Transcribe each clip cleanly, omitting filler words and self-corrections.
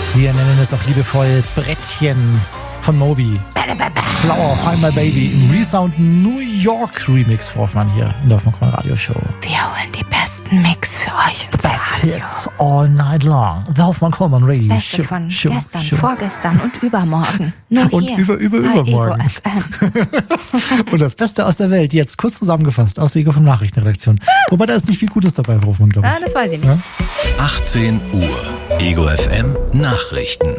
Wir nennen es auch liebevoll Brettchen von Moby. Flower, Find My Baby im Resound New York Remix, Frau Hoffmann, hier in der Hoffmann Radio Show. Wir holen die besten Mix für euch ins Best Radio. Hits all night long. The Hoffmann Radio Das Beste von gestern, vorgestern und übermorgen. Nur und hier übermorgen. bei Ego FM. Und das Beste aus der Welt, jetzt kurz zusammengefasst aus der Ego FM Nachrichtenredaktion. Wobei da ist nicht viel Gutes dabei, Frau Hoffmann, glaube ich. Das weiß ich nicht. Ja? 18 Uhr. Ego FM Nachrichten.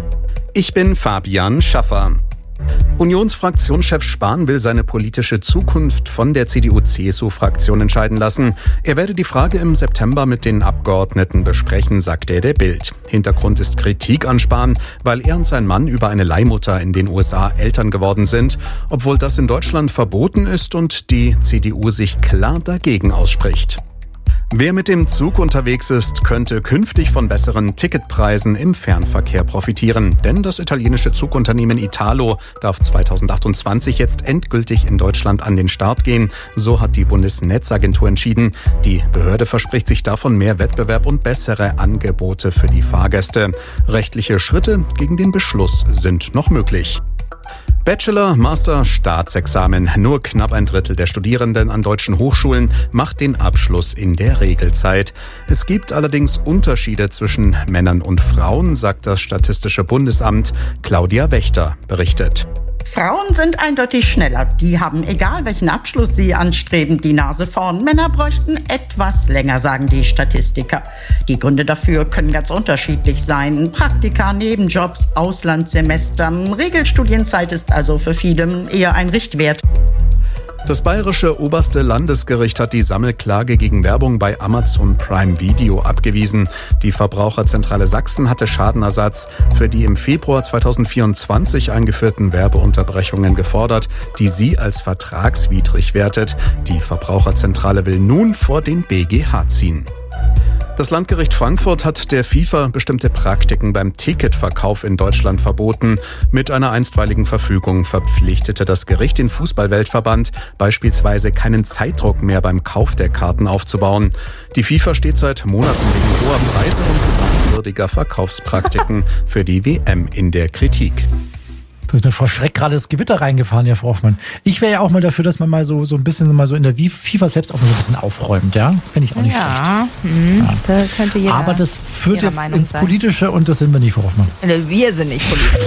Ich bin Fabian Schaffer. Unionsfraktionschef Spahn will seine politische Zukunft von der CDU-CSU-Fraktion entscheiden lassen. Er werde die Frage im September mit den Abgeordneten besprechen, sagte er der Bild. Hintergrund ist Kritik an Spahn, weil er und sein Mann über eine Leihmutter in den USA Eltern geworden sind, obwohl das in Deutschland verboten ist und die CDU sich klar dagegen ausspricht. Wer mit dem Zug unterwegs ist, könnte künftig von besseren Ticketpreisen im Fernverkehr profitieren. Denn das italienische Zugunternehmen Italo darf 2028 jetzt endgültig in Deutschland an den Start gehen. So hat die Bundesnetzagentur entschieden. Die Behörde verspricht sich davon mehr Wettbewerb und bessere Angebote für die Fahrgäste. Rechtliche Schritte gegen den Beschluss sind noch möglich. Bachelor, Master, Staatsexamen. Nur knapp ein Drittel der Studierenden an deutschen Hochschulen macht den Abschluss in der Regelzeit. Es gibt allerdings Unterschiede zwischen Männern und Frauen, sagt das Statistische Bundesamt. Claudia Wächter berichtet. Frauen sind eindeutig schneller. Die haben, egal welchen Abschluss sie anstreben, die Nase vorn. Männer bräuchten etwas länger, sagen die Statistiker. Die Gründe dafür können ganz unterschiedlich sein. Praktika, Nebenjobs, Auslandssemester. Regelstudienzeit ist also für viele eher ein Richtwert. Das bayerische oberste Landesgericht hat die Sammelklage gegen Werbung bei Amazon Prime Video abgewiesen. Die Verbraucherzentrale Sachsen hatte Schadenersatz für die im Februar 2024 eingeführten Werbeunterbrechungen gefordert, die sie als vertragswidrig wertet. Die Verbraucherzentrale will nun vor den BGH ziehen. Das Landgericht Frankfurt hat der FIFA bestimmte Praktiken beim Ticketverkauf in Deutschland verboten. Mit einer einstweiligen Verfügung verpflichtete das Gericht den Fußballweltverband, beispielsweise keinen Zeitdruck mehr beim Kauf der Karten aufzubauen. Die FIFA steht seit Monaten wegen hoher Preise und fragwürdiger Verkaufspraktiken für die WM in der Kritik. Da ist mir vor Schreck gerade das Gewitter reingefahren, ja, Frau Hoffmann. Ich wäre ja auch mal dafür, dass man mal so ein bisschen mal so in der FIFA selbst auch mal so ein bisschen aufräumt, ja? Finde ich auch nicht schlecht. Ja, da könnte jeder. Aber das führt jetzt Meinung ins sein. Politische und das sind wir nicht, Frau Hoffmann. Wir sind nicht politisch.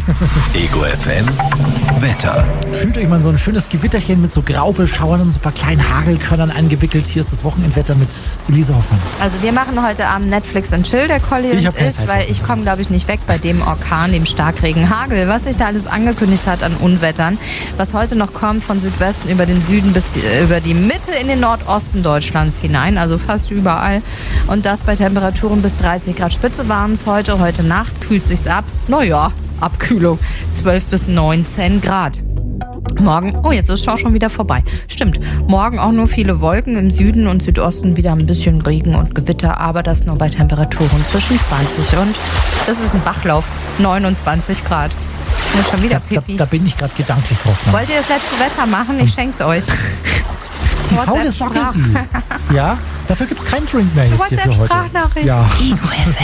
Ego FM Wetter. Fühlt euch mal so ein schönes Gewitterchen mit so Graupelschauern und so ein paar kleinen Hagelkörnern eingewickelt. Hier ist das Wochenendwetter mit Elise Hoffmann. Also wir machen heute Abend Netflix and Chill, der Colli Ich und hab keine ich, Zeit weil für ich komme, glaube ich, nicht weg bei dem Orkan, dem Starkregen, Hagel, was sich da alles angekündigt hat an Unwettern, was heute noch kommt von Südwesten über den Süden bis über die Mitte in den Nordosten Deutschlands hinein, also fast überall. Und das bei Temperaturen bis 30 Grad Spitze waren es heute. Heute Nacht kühlt sich's ab. Naja, Abkühlung 12 bis 19 Grad. Morgen, oh, jetzt ist schon wieder vorbei. Stimmt, morgen auch nur viele Wolken im Süden und Südosten, wieder ein bisschen Regen und Gewitter, aber das nur bei Temperaturen zwischen 20 und, das ist ein Bachlauf, 29 Grad. Muss schon wieder Pipi. Da bin ich gerade gedanklich, Frau Hoffmann. Wollt ihr das letzte Wetter machen? Ich schenk's euch. Die faule Socke sie. Ja, dafür gibt's keinen Drink mehr jetzt hier für heute. WhatsApp-Sprachnachricht. Ja. Ego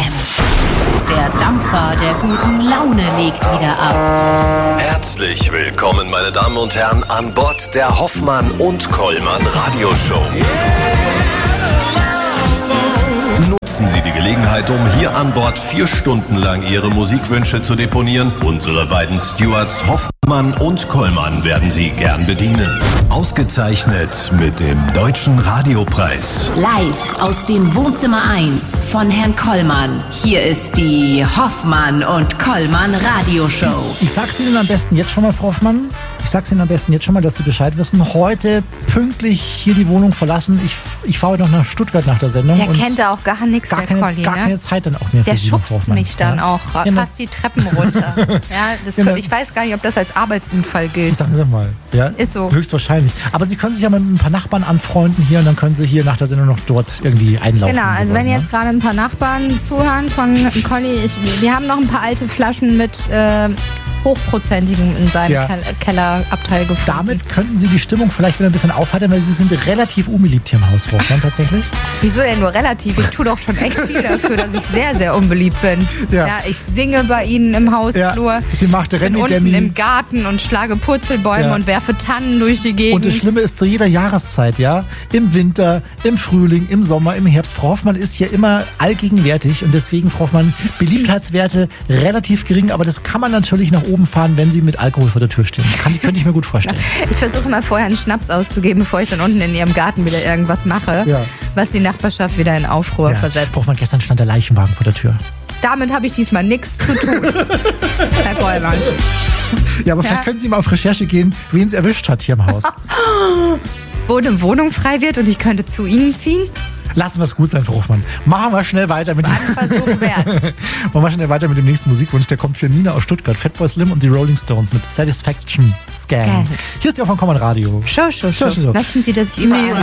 FM. Der Dampfer der guten Laune legt wieder ab. Herzlich willkommen, meine Damen und Herren, an Bord der Hoffmann und Kollmann Radioshow. Nutzen Sie die Gelegenheit, um hier an Bord 4 Stunden lang Ihre Musikwünsche zu deponieren. Unsere beiden Stewards Hoffmann und Kollmann werden Sie gern bedienen. Ausgezeichnet mit dem Deutschen Radiopreis. Live aus dem Wohnzimmer 1 von Herrn Kollmann. Hier ist die Hoffmann und Kollmann Radioshow. Ich sag's Ihnen am besten jetzt schon mal, Frau Hoffmann. Ich sag's Ihnen am besten jetzt schon mal, dass Sie Bescheid wissen. Heute pünktlich hier die Wohnung verlassen. Ich fahre heute noch nach Stuttgart nach der Sendung. Der und kennt da auch gar nichts, der Colli, gar ne? keine Zeit dann auch mehr für Der Sie, schubst Frau Hoffmann. mich dann auch Genau. fast die Treppen runter. Ja, das Genau. Ich weiß gar nicht, ob das als Arbeitsunfall gilt. Sagen Sie mal. Ja, Ist so. Höchstwahrscheinlich. Aber Sie können sich ja mit ein paar Nachbarn anfreunden hier und dann können Sie hier nach der Sendung noch dort irgendwie einlaufen. Genau, und so also weiter, wenn jetzt gerade ein paar Nachbarn zuhören von Colli, wir haben noch ein paar alte Flaschen mit Hochprozentigen in seinem Kellerabteil gefunden. Damit könnten Sie die Stimmung vielleicht wieder ein bisschen aufheitern, weil Sie sind relativ unbeliebt hier im Haus, Frau Hoffmann, tatsächlich. Wieso denn nur relativ? Ich tue doch schon echt viel dafür, dass ich sehr, sehr unbeliebt bin. Ja, ich singe bei Ihnen im Hausflur. Ja, sie macht Remi Demi. Im Garten und schlage Purzelbäume und werfe Tannen durch die Gegend. Und das Schlimme ist zu jeder Jahreszeit, ja. Im Winter, im Frühling, im Sommer, im Herbst. Frau Hoffmann ist hier immer allgegenwärtig und deswegen, Frau Hoffmann, Beliebtheitswerte relativ gering, aber das kann man natürlich nach oben fahren, wenn Sie mit Alkohol vor der Tür stehen. Könnte ich mir gut vorstellen. Ich versuche immer vorher einen Schnaps auszugeben, bevor ich dann unten in Ihrem Garten wieder irgendwas mache, was die Nachbarschaft wieder in Aufruhr versetzt. Frau Hoffmann, gestern stand der Leichenwagen vor der Tür. Damit habe ich diesmal nichts zu tun, Herr Kollmann. Ja, aber vielleicht können Sie mal auf Recherche gehen, wen es erwischt hat hier im Haus. Wo eine Wohnung frei wird und ich könnte zu Ihnen ziehen? Lassen wir es gut sein, Frau Hoffmann. Machen wir schnell weiter mit dem nächsten Musikwunsch. Der kommt für Nina aus Stuttgart. Fatboy Slim und die Rolling Stones mit Satisfaction Scan. Hier ist die Hoffmann Radio. Show. Möchten Sie, dass ich überall